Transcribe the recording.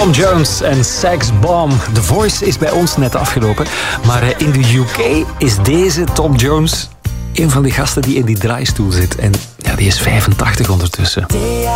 Tom Jones en Sex Bomb. The Voice is bij ons net afgelopen. Maar in de UK is deze Tom Jones een van die gasten die in die draaistoel zit. En ja, die is 85 ondertussen.